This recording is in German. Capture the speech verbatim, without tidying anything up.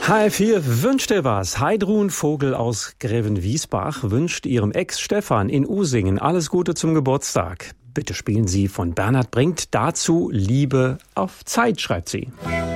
H F vier wünscht dir was. Heidrun Vogel aus Grevenwiesbach wünscht ihrem Ex Stefan in Usingen alles Gute zum Geburtstag. Bitte spielen Sie von Bernhard Bringt. Dazu Liebe auf Zeit, schreibt sie.